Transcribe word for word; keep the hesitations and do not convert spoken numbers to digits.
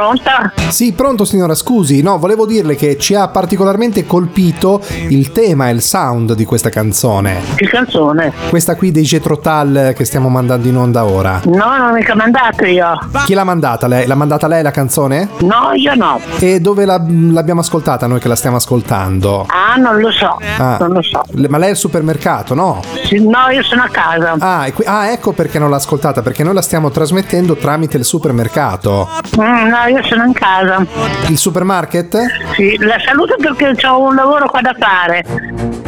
Pronta? Sì, pronto signora, scusi, no, volevo dirle che ci ha particolarmente colpito il tema e il sound di questa canzone. Che canzone? Questa qui dei Jethro Tull che stiamo mandando in onda ora. No, non mica mandato io. Chi l'ha mandata lei? L'ha mandata lei la canzone? No, io no. E dove la- l'abbiamo ascoltata noi che la stiamo ascoltando? Ah, non lo so, Ah. non lo so. Le- Ma lei è al supermercato, no? Sì, no, io sono a casa. Ah, e qui- ah, ecco perché non l'ha ascoltata, perché noi la stiamo trasmettendo tramite il supermercato. Mm, no, io sono in casa. Il supermarket? Sì, la saluto perché ho un lavoro qua da fare.